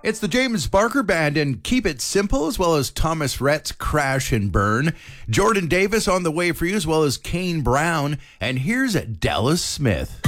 It's the James Barker Band and Keep It Simple, as well as Thomas Rhett's Crash and Burn. Jordan Davis on the way for you, as well as Kane Brown. And here's Dallas Smith.